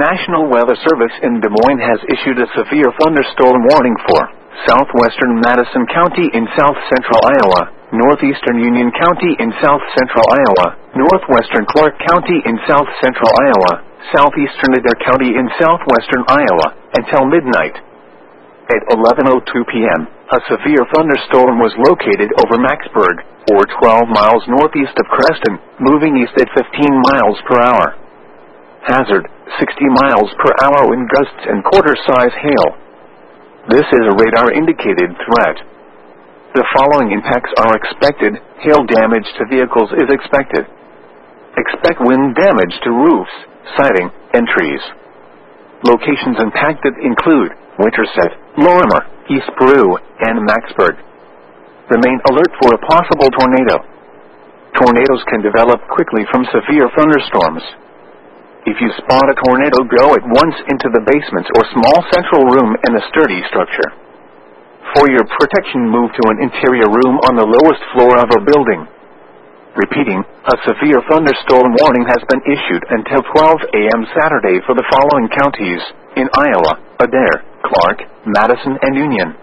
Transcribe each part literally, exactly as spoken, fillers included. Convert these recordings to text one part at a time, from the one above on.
National Weather Service in Des Moines has issued a severe thunderstorm warning for southwestern Madison County in south-central Iowa, northeastern Union County in south-central Iowa, northwestern Clark County in south-central Iowa, southeastern Adair County in southwestern Iowa, until midnight. At eleven oh two p.m., a severe thunderstorm was located over Macksburg, or twelve miles northeast of Creston, moving east at fifteen miles per hour. Hazard, sixty miles per hour wind gusts and quarter-size hail. This is a radar-indicated threat. The following impacts are expected. Hail damage to vehicles is expected. Expect wind damage to roofs, siding, and trees. Locations impacted include Winterset, Lorimer, East Peru, and Macksburg. Remain alert for a possible tornado. Tornadoes can develop quickly from severe thunderstorms. If you spot a tornado, go at once into the basement or small central room in a sturdy structure. For your protection, move to an interior room on the lowest floor of a building. Repeating, a severe thunderstorm warning has been issued until twelve a.m. Saturday for the following counties in Iowa: Adair, Clark, Madison, and Union.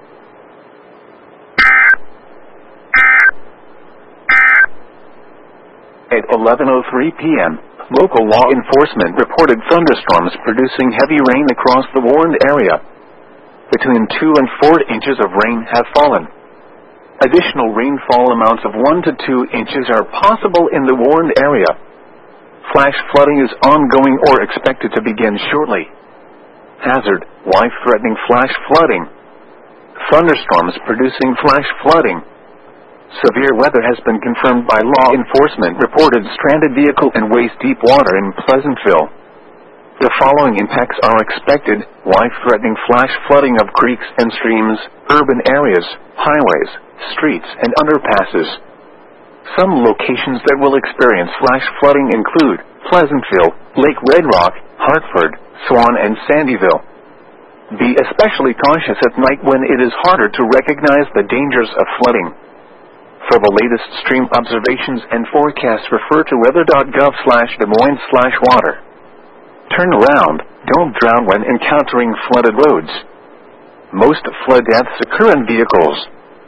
At eleven oh three p.m., local law enforcement reported thunderstorms producing heavy rain across the warned area. Between two and four inches of rain have fallen. Additional rainfall amounts of one to two inches are possible in the warned area. Flash flooding is ongoing or expected to begin shortly. Hazard, life-threatening flash flooding. Thunderstorms producing flash flooding. Severe weather has been confirmed by law enforcement. Reported stranded vehicle in waist-deep water in Pleasantville. The following impacts are expected: life-threatening flash flooding of creeks and streams, urban areas, highways, streets, and underpasses. Some locations that will experience flash flooding include Pleasantville, Lake Red Rock, Hartford, Swan, and Sandyville. Be especially cautious at night when it is harder to recognize the dangers of flooding. For the latest stream observations and forecasts, refer to weather.gov slash Des Moines slash water. Turn around, don't drown when encountering flooded roads. Most flood deaths occur in vehicles.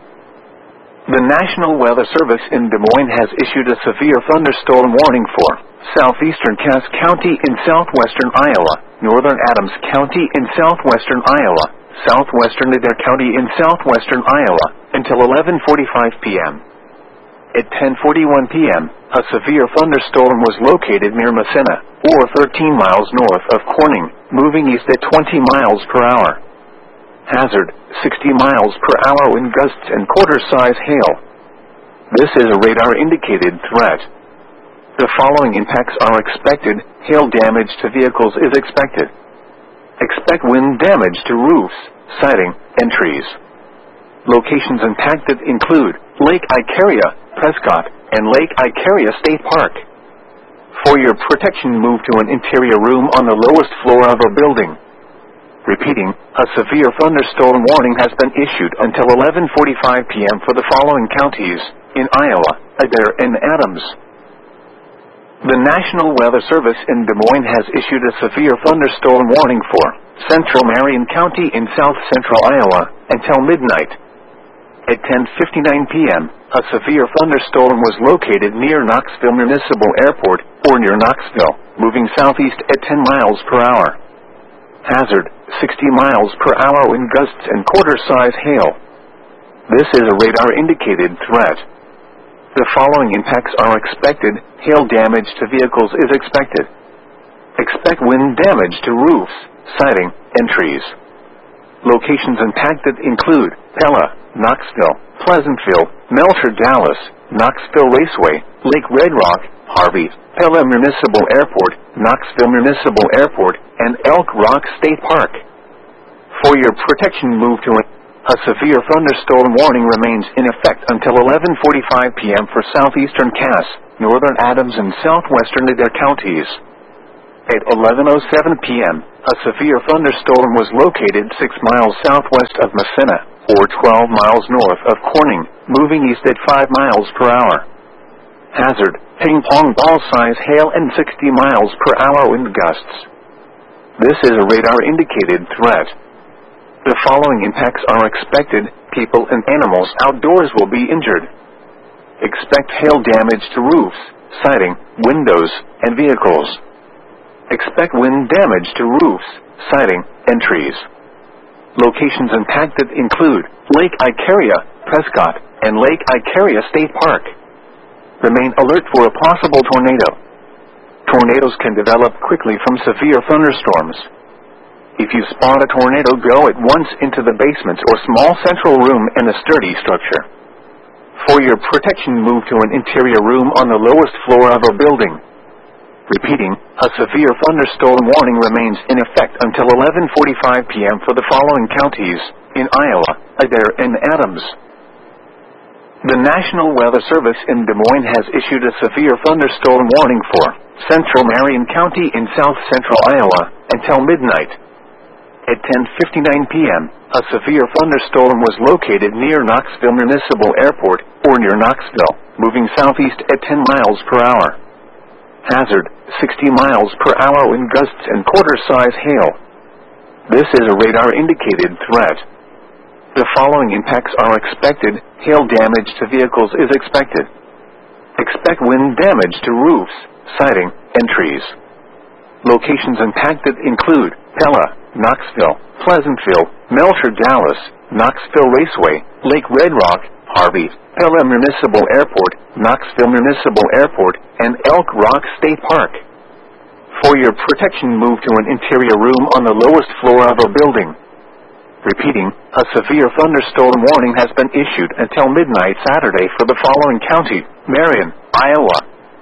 The National Weather Service in Des Moines has issued a severe thunderstorm warning for southeastern Cass County in southwestern Iowa, northern Adams County in southwestern Iowa, southwestern Adair County in southwestern Iowa, until eleven forty-five p.m. At ten forty-one p.m., a severe thunderstorm was located near Massena, or thirteen miles north of Corning, moving east at twenty miles per hour. Hazard, sixty miles per hour wind gusts and quarter-size hail. This is a radar-indicated threat. The following impacts are expected. Hail damage to vehicles is expected. Expect wind damage to roofs, siding, and trees. Locations impacted include Lake Icaria, Prescott, and Lake Icaria State Park. For your protection, move to an interior room on the lowest floor of a building. Repeating, a severe thunderstorm warning has been issued until eleven forty-five p.m. for the following counties in Iowa, Adair, and Adams. The National Weather Service in Des Moines has issued a severe thunderstorm warning for central Marion County in south-central Iowa until midnight. At ten fifty-nine p.m., a severe thunderstorm was located near Knoxville Municipal Airport, or near Knoxville, moving southeast at ten miles per hour. Hazard, sixty miles per hour wind gusts and quarter-size hail. This is a radar-indicated threat. The following impacts are expected. Hail damage to vehicles is expected. Expect wind damage to roofs, siding, and trees. Locations impacted include Pella, Knoxville, Pleasantville, Melcher, Dallas, Knoxville Raceway, Lake Red Rock, Harvey, Pella Municipal Airport, Knoxville Municipal Airport, and Elk Rock State Park. For your protection, move to a, a severe thunderstorm warning remains in effect until eleven forty-five p.m. for southeastern Cass, northern Adams, and southwestern Adair counties. At eleven oh seven p.m., a severe thunderstorm was located six miles southwest of Massena, or twelve miles north of Corning, moving east at five miles per hour. Hazard, ping-pong ball-size hail and sixty miles per hour wind gusts. This is a radar-indicated threat. The following impacts are expected. People and animals outdoors will be injured. Expect hail damage to roofs, siding, windows, and vehicles. Expect wind damage to roofs, siding, and trees. Locations impacted include Lake Icaria, Prescott, and Lake Icaria State Park. Remain alert for a possible tornado. Tornadoes can develop quickly from severe thunderstorms. If you spot a tornado, go at once into the basement or small central room in a sturdy structure. For your protection, move to an interior room on the lowest floor of a building. Repeating, a severe thunderstorm warning remains in effect until eleven forty-five p m for the following counties in Iowa, Adair, and Adams. The National Weather Service in Des Moines has issued a severe thunderstorm warning for central Marion County in south central Iowa until midnight. At ten fifty-nine p m, a severe thunderstorm was located near Knoxville Municipal Airport, or near Knoxville, moving southeast at ten miles per hour. Hazard, sixty miles per hour wind gusts and quarter-size hail. This is a radar-indicated threat. The following impacts are expected. Hail damage to vehicles is expected. Expect wind damage to roofs, siding, and trees. Locations impacted include Pella, Knoxville, Pleasantville, Melcher, Dallas, Knoxville Raceway, Lake Red Rock, Harvey, Pella Municipal Airport, Knoxville Municipal Airport, and Elk Rock State Park. For your protection, move to an interior room on the lowest floor of a building. Repeating, a severe thunderstorm warning has been issued until midnight Saturday for the following county: Marion, Iowa.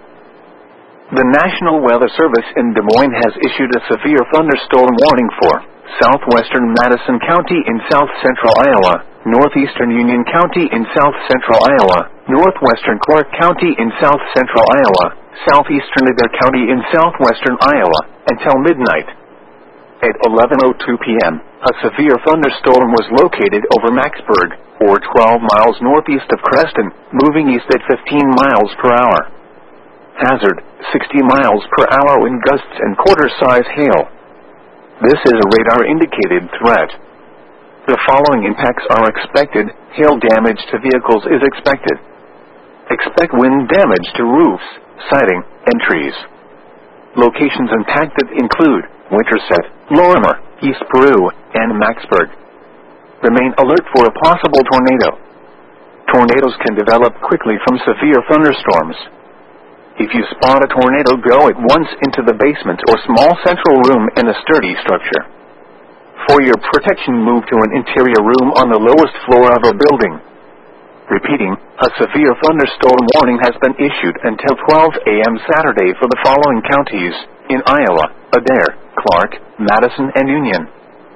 The National Weather Service in Des Moines has issued a severe thunderstorm warning for southwestern Madison County in south central Iowa, northeastern Union County in south central Iowa, northwestern Clark County in south central Iowa, southeastern Adair County in southwestern Iowa, until midnight. At eleven oh two p m, a severe thunderstorm was located over Macksburg, or twelve miles northeast of Creston, moving east at fifteen miles per hour. Hazard, sixty miles per hour wind gusts and quarter-size hail. This is a radar-indicated threat. The following impacts are expected. Hail damage to vehicles is expected. Expect wind damage to roofs, siding, and trees. Locations impacted include Winterset, Lorimer, East Peru, and Macksburg. Remain alert for a possible tornado. Tornadoes can develop quickly from severe thunderstorms. If you spot a tornado, go at once into the basement or small central room in a sturdy structure. For your protection, move to an interior room on the lowest floor of a building. Repeating, a severe thunderstorm warning has been issued until twelve a m Saturday for the following counties in Iowa: Adair, Clark, Madison, and Union.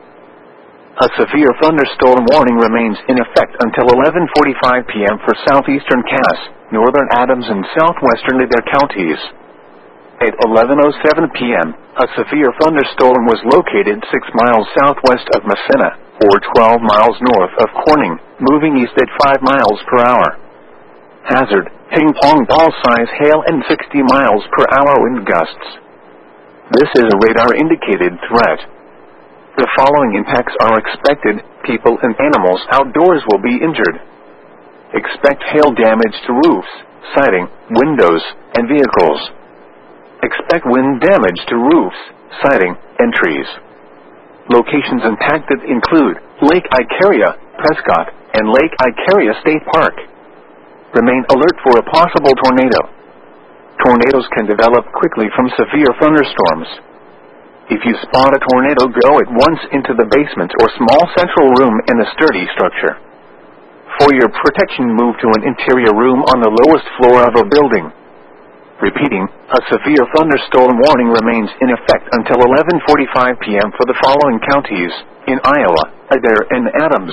A severe thunderstorm warning remains in effect until eleven forty-five p m for southeastern Cass, northern Adams, and southwestern Adair counties. At eleven oh seven p m, a severe thunderstorm was located six miles southwest of Massena, or twelve miles north of Corning, moving east at five miles per hour. Hazard, ping-pong ball-size hail and sixty miles per hour wind gusts. This is a radar-indicated threat. The following impacts are expected. People and animals outdoors will be injured. Expect hail damage to roofs, siding, windows, and vehicles. Expect wind damage to roofs, siding, and trees. Locations impacted include Lake Icaria, Prescott, and Lake Icaria State Park. Remain alert for a possible tornado. Tornadoes can develop quickly from severe thunderstorms. If you spot a tornado, go at once into the basement or small central room in a sturdy structure. For your protection, move to an interior room on the lowest floor of a building. Repeating, a severe thunderstorm warning remains in effect until eleven forty-five p m for the following counties in Iowa, Adair, and Adams.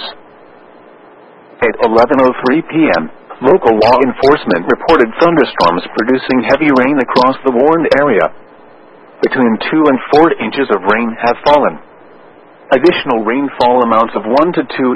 At eleven oh three p m, local law enforcement reported thunderstorms producing heavy rain across the warned area. Between two and four inches of rain have fallen. Additional rainfall amounts of one to two